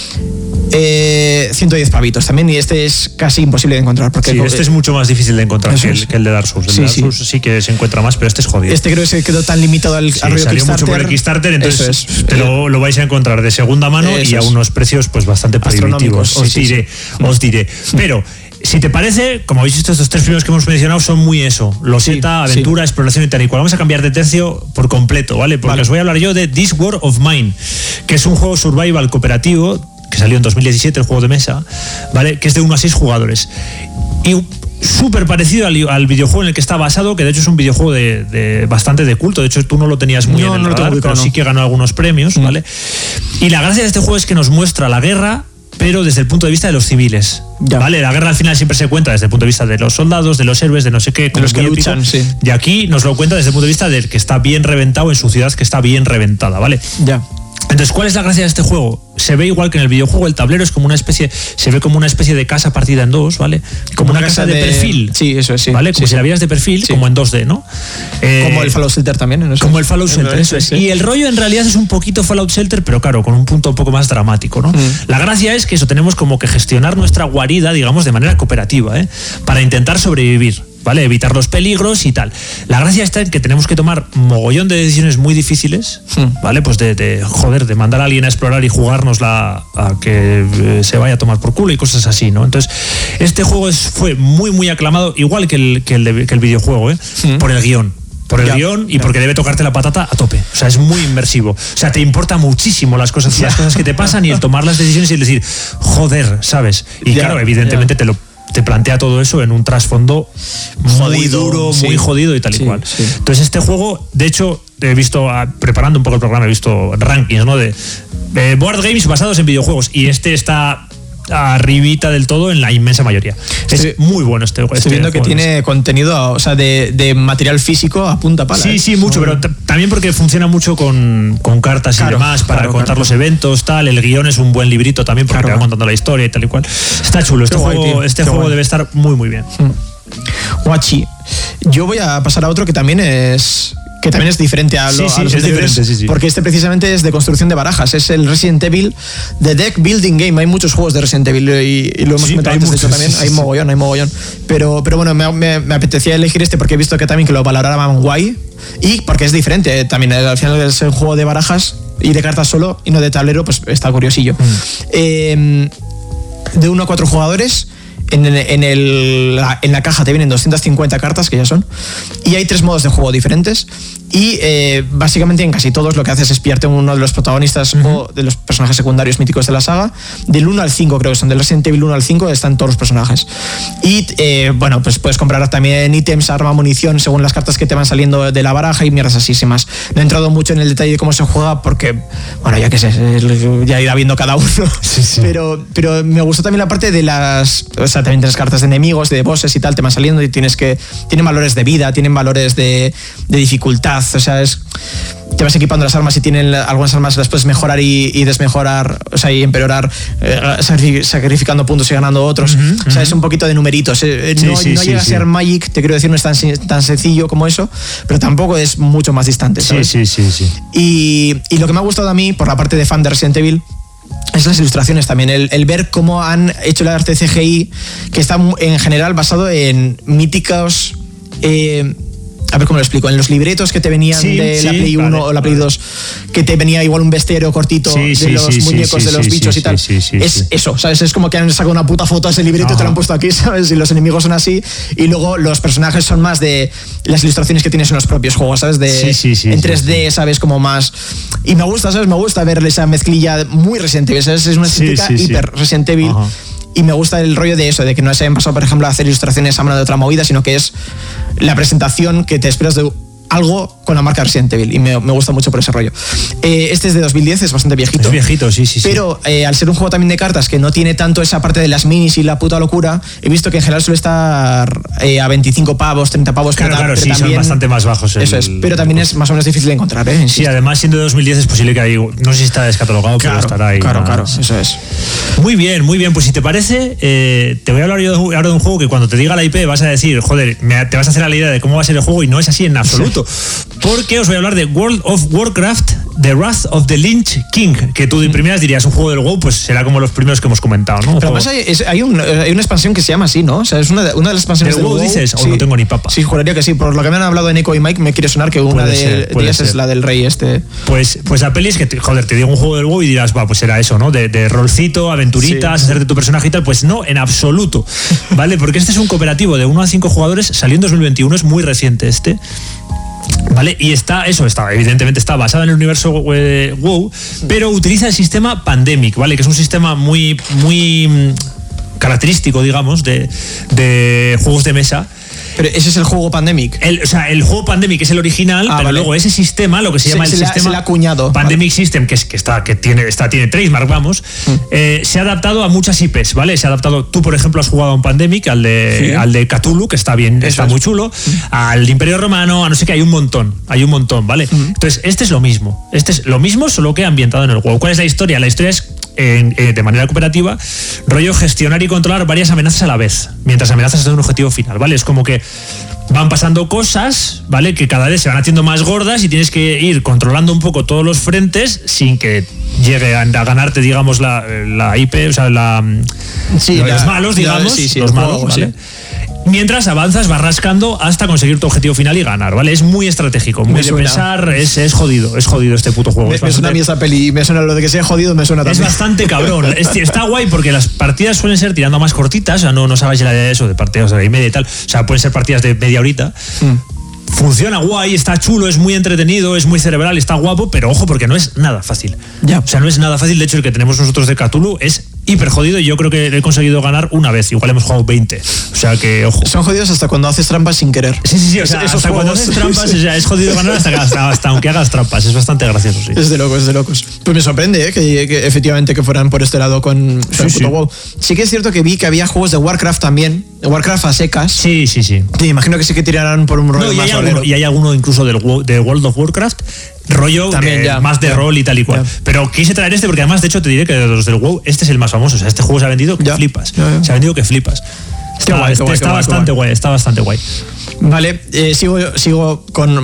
Eh, ciento diez pavitos también. Y este es casi imposible de encontrar. Porque Sí, este es mucho más difícil de encontrar Eso que es. el, que el de Dark Souls. El Sí, de Dark sí. Souls sí que se encuentra más, pero este es jodido. Este creo que se quedó tan limitado al, Sí, al rollo salió mucho por el Kickstarter, entonces Eso es. te lo, lo vais a encontrar de segunda mano Eso y a es. unos precios pues bastante prohibitivos. Astronómicos, Os sí, sí, diré, os diré. Pero si te parece, como habéis visto, estos tres primeros que hemos mencionado son muy eso: loseta, Sí, aventura, exploración y tal y cual. Vamos a cambiar de tercio por completo, ¿vale? Porque Vale. os voy a hablar yo de This War of Mine, que es un juego survival cooperativo que salió en dos mil diecisiete, el juego de mesa, ¿vale? Que es de uno a seis jugadores. Y súper parecido al, al videojuego en el que está basado, que de hecho es un videojuego de, de bastante de culto. De hecho, tú no lo tenías muy No, en el no lo tengo radar, ubicado, pero sí no. que ganó algunos premios, ¿vale? Y la gracia de este juego es que nos muestra la guerra, pero desde el punto de vista de los civiles. Ya. ¿Vale? La guerra al final siempre se cuenta desde el punto de vista de los soldados, de los héroes, de no sé qué, como los que muy épico. luchan, sí. Y aquí nos lo cuenta desde el punto de vista del que está bien reventado en su ciudad, que está bien reventada, ¿vale? Ya. Entonces, ¿cuál es la gracia de este juego? Se ve igual que en el videojuego, el tablero es como una especie, se ve como una especie de casa partida en dos, ¿vale? Como, una, casa, de, perfil. Sí, eso es, sí. ¿Vale? Como Sí, si la sí. vieras de perfil, Sí. como en dos D, ¿no? Eh, Como el Fallout Shelter también. ¿no? Eso como es. el Fallout Shelter, eso es. Sí. Y el rollo en realidad es un poquito Fallout Shelter, pero claro, con un punto un poco más dramático, ¿no? La gracia es que eso tenemos como que gestionar nuestra guarida, digamos, de manera cooperativa, ¿eh? Para intentar sobrevivir, ¿vale? Evitar los peligros y tal. La gracia está en que tenemos que tomar mogollón de decisiones muy difíciles, ¿vale? Pues de, de, joder, de mandar a alguien a explorar y jugárnosla a que eh, se vaya a tomar por culo y cosas así, ¿no? Entonces, este juego es, fue muy, muy aclamado, igual que el, que el, de- que el videojuego, ¿eh? Por el guión. Por el Ya, guión y ya. porque debe tocarte la patata a tope. O sea, es muy inmersivo. O sea, te importa muchísimo las cosas, las cosas que te pasan y el tomar las decisiones y el decir, joder, ¿sabes? Y Ya, claro, evidentemente ya. te lo te plantea todo eso en un trasfondo muy Jodido, duro, sí. muy jodido y tal y Sí, cual. sí. Entonces, este juego, de hecho, he visto, ah, preparando un poco el programa, he visto rankings, ¿no? De, de board games basados en videojuegos. Y este está arribita del todo en la inmensa mayoría. Estoy- es muy bueno este juego. Estoy viendo que tiene contenido, o sea, de, de material físico a punta pala. Sí, ¿eh? sí, mucho, Muy pero bien. t- también porque funciona mucho con, con cartas Claro, y demás para claro, contar claro. los eventos, tal. El guión es un buen librito también porque Claro, te va claro. contando la historia y tal y cual. Está chulo. Este Qué guay, juego, tío, este qué juego guay. debe estar muy, muy bien. Guachi. Yo voy a pasar a otro que también es que también es diferente a, lo, sí, sí, a los es anteriores, diferente, sí, sí. porque este precisamente es de construcción de barajas, es el Resident Evil The Deck Building Game. Hay muchos juegos de Resident Evil y, y lo hemos Sí, comentado hay antes, de hecho, muchos, también, sí, hay sí. mogollón, hay mogollón. Pero, pero bueno, me, me, me apetecía elegir este porque he visto que también que lo valoraban guay y porque es diferente, también al final es un juego de barajas y de cartas solo y no de tablero, pues está curiosillo. Mm. Eh, de uno a cuatro jugadores. En, en, el, la, en la caja te vienen doscientas cincuenta cartas, que ya son, y hay tres modos de juego diferentes. Y eh, básicamente en casi todos lo que haces es pillarte uno de los protagonistas uh-huh. o de los personajes secundarios míticos de la saga. Del uno al cinco creo que son, del Resident Evil uno al cinco están todos los personajes. Y eh, bueno, pues puedes comprar también ítems, arma, munición, según las cartas que te van saliendo de la baraja y mierdas asísimas. No he entrado mucho en el detalle de cómo se juega porque, bueno, ya que sé, ya irá viendo cada uno. Sí, sí. Pero, pero me gustó también la parte de las... O sea, también tienes cartas de enemigos, de bosses y tal, te van saliendo y tienes que... Tienen valores de vida, tienen valores de, de dificultad. O sea, es, te vas equipando las armas y tienen algunas armas las puedes mejorar y, y desmejorar, o sea, y empeorar, eh, sacrificando puntos y ganando otros. Uh-huh, o sea, uh-huh. es un poquito de numeritos. Eh, sí, no sí, no sí, llega sí. a ser Magic, te quiero decir, no es tan, tan sencillo como eso, pero tampoco es mucho más distante, ¿sabes? Sí, sí, sí, sí. Y, y lo que me ha gustado a mí, por la parte de fan de Resident Evil, es las ilustraciones también, el, el ver cómo han hecho el arte C G I, que está en general basado en míticos... Eh, a ver cómo lo explico, en los libretos que te venían sí, de sí, la Play uno vale, o la Play vale. dos, que te venía igual un bestiario cortito sí, de sí, los sí, muñecos sí, de los sí, bichos sí, y tal, sí, sí, es sí. eso, ¿sabes? Es como que han sacado una puta foto a ese libreto y te lo han puesto aquí, ¿sabes? Y los enemigos son así, y luego los personajes son más de las ilustraciones que tienes en los propios juegos, ¿sabes? De, sí, sí, sí, en tres D, sí, sí. ¿sabes? Como más... Y me gusta, ¿sabes? Me gusta ver esa mezclilla muy Resident Evil, ¿sabes? Es una estética sí, sí, hiper sí. Resident Evil. Ajá. Y me gusta el rollo de eso, de que no se hayan pasado, por ejemplo, a hacer ilustraciones a mano de otra movida, sino que es la presentación que te esperas de algo con la marca Resident Evil, y me, me gusta mucho por ese rollo. Eh, este es de dos mil diez, es bastante viejito. Es viejito, sí, sí. Pero eh, al ser un juego también de cartas que no tiene tanto esa parte de las minis y la puta locura, he visto que en general suele estar eh, a veinticinco pavos, treinta pavos. Claro, pero, claro, pero sí, también, son bastante más bajos. El, eso es, pero también es más o menos difícil de encontrar, ¿eh? Sí, además siendo de dos mil diez es posible que ahí, no sé si está descatalogado, claro, pero estará ahí. Claro, más. claro, eso es. Muy bien, muy bien, pues si te parece, eh, te voy a hablar yo ahora de un juego que cuando te diga la I P vas a decir, joder, me, te vas a hacer a la idea de cómo va a ser el juego, y no es así en absoluto. Sí. Porque os voy a hablar de World of Warcraft, The Wrath of the Lich King, que tú de primeras dirías un juego del WoW, pues será como los primeros que hemos comentado, ¿no? Pero además hay, es, hay, un, hay una expansión que se llama así, ¿no? O sea, es una de, una de las expansiones del WoW, WoW, dices, sí. o no tengo ni papa. Sí, juraría que sí, por lo que me han hablado de Nico y Mike, me quiere sonar que una puede de ser, ellas ser. es la del rey este. Pues, pues la peli es que, te, joder, te digo un juego del WoW y dirás, va, pues será eso, ¿no? De, de rolcito, aventuritas, sí. hacerte tu personaje y tal. Pues no, en absoluto, ¿vale? Porque este es un cooperativo de uno a cinco jugadores, salió en dos mil veintiuno, es muy reciente este. ¿Vale? Y está, eso está, evidentemente está basado en el universo eh, WoW, pero utiliza el sistema Pandemic, ¿vale? Que es un sistema muy, muy característico, digamos, de, de juegos de mesa. Pero ese es el juego Pandemic. El, o sea, el juego Pandemic es el original, ah, pero vale. luego ese sistema, lo que se, se llama el se sistema la, se la acuñado. Pandemic vale. System, que es que está, que tiene, está, tiene trademark, vamos, mm. eh, se ha adaptado a muchas I Pes, ¿vale? Se ha adaptado, tú por ejemplo has jugado a un Pandemic, al de, sí. al de Cthulhu, que está bien, Eso está es. muy chulo, mm. al Imperio Romano, a no sé qué, hay un montón, hay un montón, ¿vale? Mm. Entonces, este es lo mismo, este es lo mismo, solo que ambientado en el juego. ¿Cuál es la historia? La historia es En, eh, de manera cooperativa, rollo gestionar y controlar varias amenazas a la vez, mientras amenazas hasta un objetivo final, ¿vale? Es como que van pasando cosas, ¿vale? Que cada vez se van haciendo más gordas y tienes que ir controlando un poco todos los frentes sin que llegue a, a ganarte, digamos, la, la I P, o sea, la, sí, los la, malos, digamos, la, sí, sí, los malos, juego, ¿vale? Sí. Mientras avanzas, vas rascando hasta conseguir tu objetivo final y ganar, ¿vale? Es muy estratégico, muy me de suena. pensar, es, es jodido, es jodido este puto juego. Me, me suena a mí esa peli, me suena lo de que sea jodido, me suena también. Es bastante cabrón, es, está guay porque las partidas suelen ser tirando más cortitas, o sea, no, no sabéis la idea de eso, de partidas de hora y media y tal, o sea, pueden ser partidas de media horita. Mm. Funciona guay, está chulo, es muy entretenido, es muy cerebral, está guapo, pero ojo, porque no es nada fácil. Ya. O sea, no es nada fácil. De hecho, el que tenemos nosotros de Cthulhu es hiper jodido y yo creo que he conseguido ganar una vez. Igual hemos jugado veinte. O sea que, ojo. Son jodidos hasta cuando haces trampas sin querer. Sí, sí, sí. O sea, Esos hasta juegos. cuando haces trampas, o sea, es jodido ganar hasta, hasta, hasta aunque hagas trampas. Es bastante gracioso, sí. Es de locos, es de locos. Pues me sorprende, ¿eh? que, que efectivamente que fueran por este lado con, con sí, el sí. puto WoW. Sí que es cierto que vi que había juegos de Warcraft también, de Warcraft a secas. Sí, sí, sí. Sí, imagino que sí que tirarán por un rollo no, y más hay alguno, y hay alguno incluso del, de World of Warcraft, rollo también, eh, ya, más de ya, rol y tal y cual. Ya. Pero quise traer este porque además, de hecho, te diré que de los del WoW, este es el más famoso. O sea, este juego se ha vendido que ya, flipas. Ya, ya. Se ha vendido que flipas. Está, guay, este guay, está guay, bastante guay. guay, está bastante guay. Vale, eh, sigo, sigo con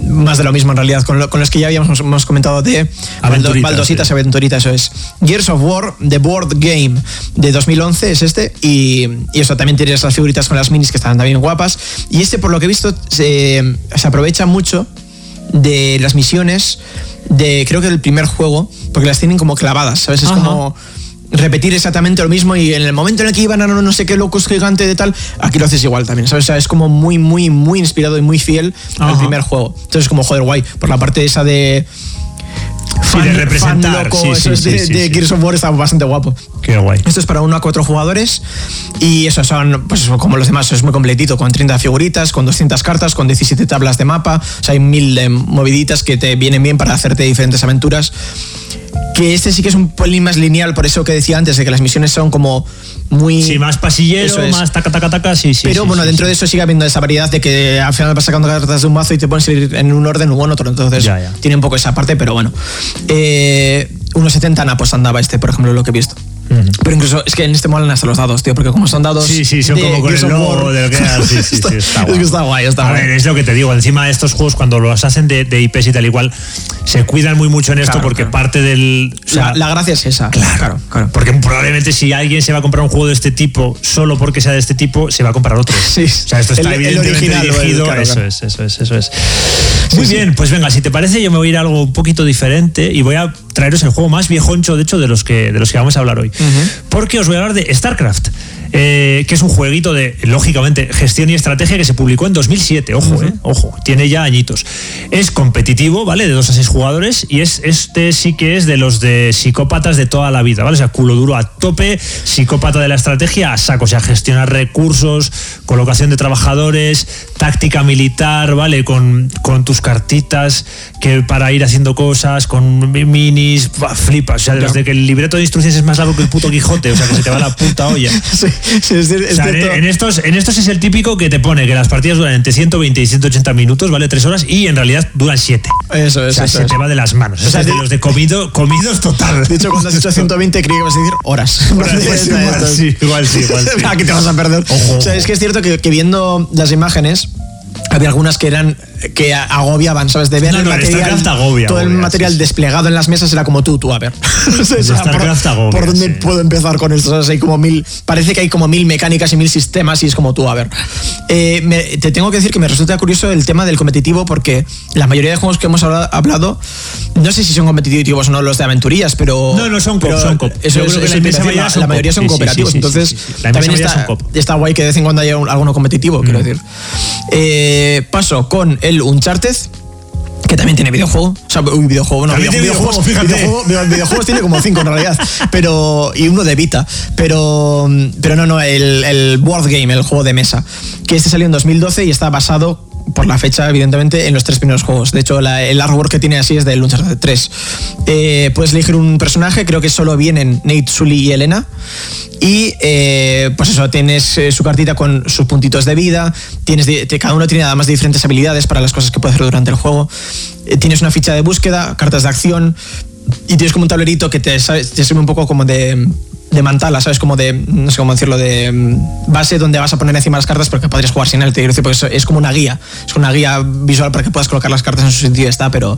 más de lo mismo en realidad, con, lo, con los que ya habíamos hemos comentado de Aventuritas, Baldositas sí. Aventuritas, eso es. Gears of War, The Board Game de dos mil once es este, y, y eso también tiene esas figuritas con las minis que están también guapas. Y este, por lo que he visto, se, se aprovecha mucho de las misiones de, creo que del primer juego, porque las tienen como clavadas, ¿sabes? Es Ajá. como repetir exactamente lo mismo, y en el momento en el que iban a no, no sé qué locus gigante de tal, aquí lo haces igual también, ¿sabes? O sea, es como muy, muy, muy inspirado y muy fiel Ajá. al primer juego. Entonces, como, joder, guay, por la parte esa de fan, sí, de representar, fan loco, sí, eso sí, es de, sí, sí, de sí. Gears of War, está bastante guapo. Qué guay. Esto es para uno a cuatro jugadores, y eso son, pues como los demás, es muy completito, con treinta figuritas, con doscientas cartas, con diecisiete tablas de mapa, o sea, hay mil de moviditas que te vienen bien para hacerte diferentes aventuras. Que este sí que es un pelín más lineal, por eso que decía antes, de que las misiones son como muy... Sí, más pasillero, más taca, taca, taca, sí, sí. Pero sí, bueno, sí, dentro sí. de eso sigue habiendo esa variedad de que al final vas sacando cartas de un mazo y te pones a ir en un orden o en otro, entonces ya, ya. tiene un poco esa parte, pero bueno. Eh, unos setenta napos andaba este, por ejemplo, lo que he visto. Uh-huh. Pero incluso es que en este molan hasta los dados, tío, porque como son dados. Sí, sí, son como con el logo de lo que era. Sí, sí, está, sí, está guay. Es que está guay, está A guay. ver, es lo que te digo, encima de estos juegos, cuando los hacen de, de I Pes y tal igual, se cuidan muy mucho en esto, claro, porque claro. parte del. O sea, la, la gracia es esa. Claro, claro, claro. Porque probablemente si alguien se va a comprar un juego de este tipo, solo porque sea de este tipo, se va a comprar otro. Sí. O sea, esto está el, evidentemente el original, dirigido. el, claro, eso claro. es, eso es, eso es. Muy sí, bien, sí. pues venga, si te parece, yo me voy a ir a algo un poquito diferente y voy a traeros el juego más viejoncho, de hecho, de los que, de los que vamos a hablar hoy. Uh-huh. Porque os voy a hablar de StarCraft. Eh, que es un jueguito de, lógicamente, gestión y estrategia que se publicó en dos mil siete, ojo, uh-huh. eh, ojo, tiene ya añitos. Es competitivo, ¿vale? De dos a seis jugadores, y es este sí que es de los de psicópatas de toda la vida, ¿vale? O sea, culo duro a tope, psicópata de la estrategia a saco, o sea, gestionar recursos, colocación de trabajadores, táctica militar, ¿vale? Con, con tus cartitas que para ir haciendo cosas, con minis, flipas, o sea, desde que el libreto de instrucciones es más largo que el puto Quijote, o sea, que se te va la puta olla. Sí. Sí, es, es, o sea, en, en, estos, en estos es el típico que te pone que las partidas duran entre ciento veinte y ciento ochenta minutos, ¿vale? Tres horas, y en realidad duran siete. Eso es. O sea, eso se es. te va de las manos. O sea, es de los de comido, comidos total. De hecho, cuando has dicho ciento veinte, creí que ibas a decir horas. Horas pues igual, sí, igual sí, igual sí. Aquí te vas a perder. Ojo. O sea, es que es cierto que, que viendo las imágenes, había algunas que eran que agobiaban, ¿sabes? De ver no, el no, material, agobia, todo agobia, el material sí, sí. desplegado en las mesas era como tú, tú a ver. O sea, StarCraft por, agobia, ¿por dónde sí. puedo empezar con esto? O sea, hay como mil, parece que hay como mil mecánicas y mil sistemas y es como tú, a ver. Eh, me, te tengo que decir que me resulta curioso el tema del competitivo, porque la mayoría de juegos que hemos hablado, no sé si son competitivos o no los de aventurillas, pero... No, no, son cop, son cop. Eso es, es la, la, la mayoría son cooperativos, sí, sí, sí, entonces sí, sí. también está, son está guay que de vez en cuando haya un, alguno competitivo, mm. quiero decir. Eh, paso con el Uncharted, que también tiene videojuego, o sea, un videojuego, no, también videojuegos, tiene videojuego, videojuego, videojuegos tiene como cinco en realidad, pero y uno de Vita, pero pero no, no, el, el board game, el juego de mesa, que este salió en dos mil doce y está basado, por la fecha, evidentemente, en los tres primeros juegos. De hecho, la, el artwork que tiene así es del Uncharted tres. Eh, puedes elegir un personaje, creo que solo vienen Nate, Sully y Elena. Y eh, pues eso, tienes eh, su cartita con sus puntitos de vida, tienes de, te, cada uno tiene además diferentes habilidades para las cosas que puede hacer durante el juego. Eh, tienes una ficha de búsqueda, cartas de acción, y tienes como un tablerito que te, ¿sabes? Te sirve un poco como de... de mantala, ¿sabes? Como de, no sé cómo decirlo, de base donde vas a poner encima las cartas, porque podrías jugar sin él, te quiero decir, porque es como una guía, es una guía visual para que puedas colocar las cartas en su sentido, está, pero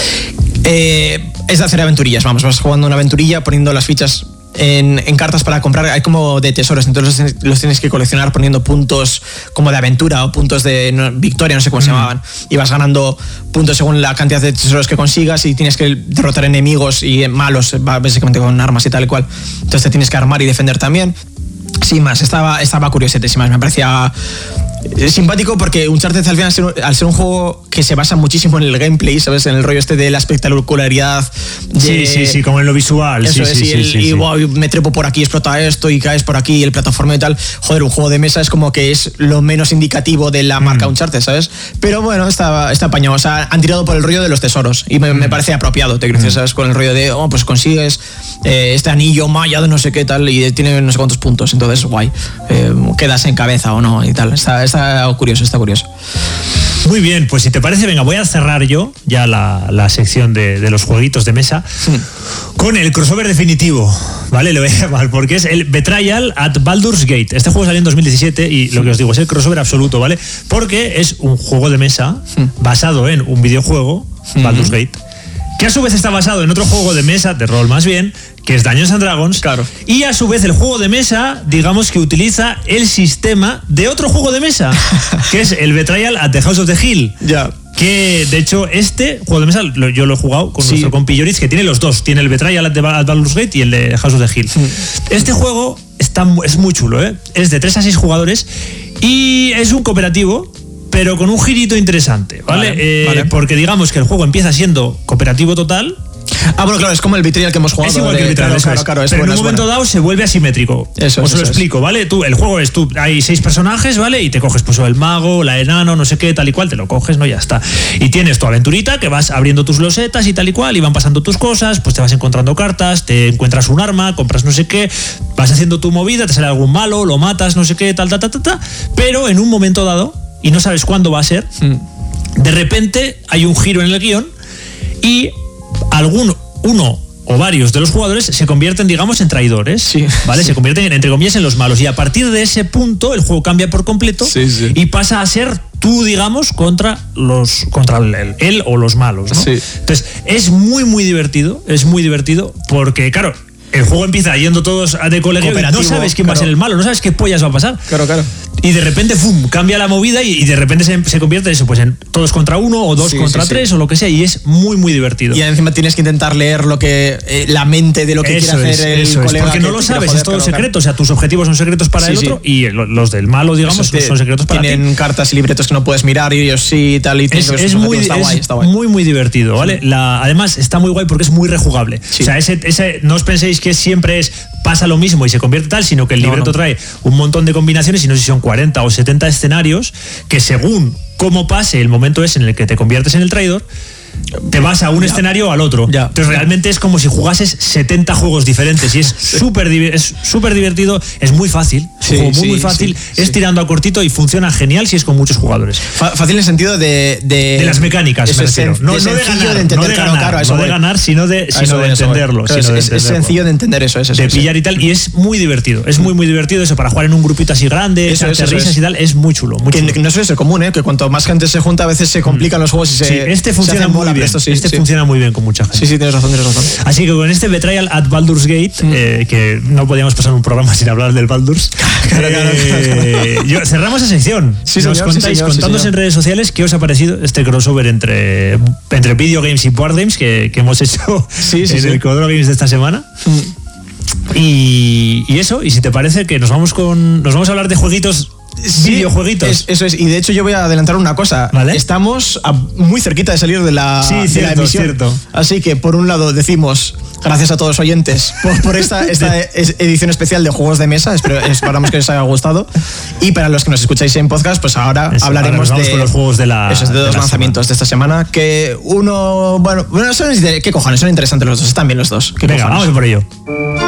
eh, es de hacer aventurillas, vamos, vas jugando una aventurilla, poniendo las fichas en, en cartas para comprar, hay como de tesoros, entonces los tienes que coleccionar poniendo puntos como de aventura o puntos de no, victoria, no sé cómo mm. se llamaban, y vas ganando puntos según la cantidad de tesoros que consigas, y tienes que derrotar enemigos y malos, básicamente con armas y tal y cual, entonces te tienes que armar y defender también. Sin más, estaba, estaba curiosete, sin más, me parecía simpático, porque Uncharted al final, al ser, al ser un juego que se basa muchísimo en el gameplay, ¿sabes? En el rollo este de la espectacularidad. De, sí, sí, sí, como en lo visual. Eso sí, es, sí, y, sí, el, sí, y sí. Wow, me trepo por aquí, explota esto, y caes por aquí, y el plataforma y tal. Joder, un juego de mesa es como que es lo menos indicativo de la marca mm. Uncharted, ¿sabes? Pero bueno, está, está apañado. O sea, han tirado por el rollo de los tesoros, y me, mm. me parece apropiado, te crees, mm. ¿sabes? Con el rollo de, oh, pues consigues eh, este anillo maya de no sé qué tal, y tiene no sé cuántos puntos, entonces guay. Eh, quedas en cabeza o no y tal. Está, está curioso, está curioso. Muy bien, pues si te parece, venga, voy a cerrar yo ya la, la sección de, de los jueguitos de mesa sí. con el crossover definitivo, Vale, lo voy a llamar porque es el Betrayal at Baldur's Gate. Este juego salió en dos mil diecisiete y lo que os digo es el crossover absoluto, ¿vale? Porque es un juego de mesa basado en un videojuego, Baldur's Gate, que a su vez está basado en otro juego de mesa, de rol más bien, que es Dungeons and Dragons. Claro. Y a su vez el juego de mesa, digamos que utiliza el sistema de otro juego de mesa, que es el Betrayal at the House of the Hill. Ya. Que de hecho este juego de mesa lo, yo lo he jugado con Sí. nuestro compi Lloris, que tiene los dos, tiene el Betrayal at Baldur's Gate y el de House of the Hill. Mm. Este juego está, es muy chulo, ¿eh? Es de tres a seis jugadores y es un cooperativo, pero con un girito interesante, ¿vale? Vale, Eh, vale. Porque digamos que el juego empieza siendo cooperativo total. Ah, bueno, claro, es como el Betrayal que hemos jugado. Es igual de- que el Betrayal, claro, eso claro, es. claro, es pero buena, en es un momento buena. dado se vuelve asimétrico. Eso Os es, lo eso es. explico, ¿vale? Tú, el juego es tú, hay seis personajes, ¿vale? Y te coges pues el mago, la enano, no sé qué, tal y cual, te lo coges, ¿no? Ya está. Y tienes tu aventurita que vas abriendo tus losetas y tal y cual, y van pasando tus cosas, pues te vas encontrando cartas, te encuentras un arma, compras no sé qué, vas haciendo tu movida, te sale algún malo, lo matas, no sé qué, tal, tal, tal, tal, tal, pero en un momento dado, y no sabes cuándo va a ser, de repente hay un giro en el guión y algún, uno o varios de los jugadores se convierten, digamos, en traidores, Sí, ¿vale? sí. Se convierten, entre comillas, en los malos. Y a partir de ese punto, el juego cambia por completo Sí, sí. y pasa a ser tú, digamos, contra los contra el, él o los malos, ¿no? Sí. Entonces, es muy, muy divertido, es muy divertido porque, claro, el juego empieza yendo todos de colegio y no Cooperativo, sabes quién va a claro. ser el malo, no sabes qué pollas va a pasar. Claro, claro. Y de repente, ¡fum!, cambia la movida y, y de repente se, se convierte eso, pues en todos contra uno o dos Sí, contra sí, sí. tres o lo que sea, y es muy, muy divertido. Y encima tienes que intentar leer lo que eh, la mente de lo que Eso quiere es, hacer el eso es, colega. porque que no lo te quiere sabes, joder, es todo claro, secreto, claro. o sea, tus objetivos son secretos para Sí, el sí. otro y lo- los del malo, digamos, Eso te- son secretos para ti. Tienen cartas y libretos que no puedes mirar y ellos sí y tal y Es, tienes que es muy, está es guay, está guay. muy, muy divertido, ¿vale? La, además, está muy guay porque es muy rejugable. Sí. O sea, ese, ese, no os penséis que siempre es pasa lo mismo y se convierte tal, sino que el No, libreto no. trae un montón de combinaciones y no sé si son cuarenta o setenta escenarios que según cómo pase el momento ese en el que te conviertes en el traidor, te vas a un Ya. escenario o al otro. Ya. Entonces realmente es como si jugases setenta juegos diferentes y es súper diver- es súper divertido, es muy fácil, es Sí, un juego muy, sí, muy fácil, sí, es sí. tirando a cortito y funciona genial si es con muchos jugadores. Fa- Fácil en el sentido de... De, De las mecánicas, eso me es refiero. sen- No, de no de sencillo ganar, de entender, no de claro, ganar, claro, a eso no de voy. ganar, sino de, A sino eso de voy, a eso voy. entenderlo. Claro, sino de es, es entenderlo. sencillo de entender eso, eso, De eso, pillar y tal, y es muy divertido, es muy muy divertido eso, para jugar en un grupito así grande, Eso es, echarte eso risas es. y tal, es muy chulo, muy Que, chulo. que no suele ser común, ¿eh? Que cuanto más gente se junta a veces se complican los juegos y se... Sí, este se funciona hacen muy bola, pero bien, esto sí, este sí. funciona muy bien con mucha gente. Sí, sí, tienes razón, tienes razón. Así que con este Betrayal at Baldur's Gate, eh, que no podíamos pasar un programa sin hablar del Baldur's, Claro, claro, eh, yo- cerramos esa sección. Sí, Nos señor, sí, contáis, señor, sí, contándonos señor. en redes sociales qué os ha parecido este crossover entre, entre video games y board games que, que hemos hecho Sí, sí, en sí. el Codro Games de esta semana. Y, y eso, y si te parece que nos vamos con nos vamos a hablar de jueguitos, Sí, videojueguitos. es- eso es. Y de hecho yo voy a adelantar una cosa. Vale. Estamos a- muy cerquita de salir de la, Sí, de la cierto, emisión. cierto. Así que por un lado decimos gracias a todos los oyentes por, por esta, esta es- edición especial de juegos de mesa. Espero, esperamos que les haya gustado. Y para los que nos escucháis en podcast, pues ahora Eso, hablaremos ahora nos vamos de con los juegos de la- esos de de dos la lanzamientos de esta semana. Que uno, bueno, bueno, son de, ¿qué cojones? Son interesantes los dos. Están bien los dos. ¿Qué Venga, cojones? vamos por ello.